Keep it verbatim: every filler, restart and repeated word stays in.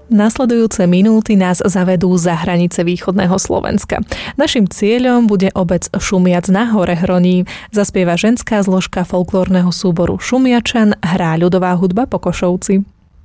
Nasledujúce minúty nás zavedú za hranice východného Slovenska. Naším cieľom bude obec Šumiac na hore Hroní. Zaspieva ženská zložka folklórneho súboru Šumiačan, hrá ľudová hudba po Košovci.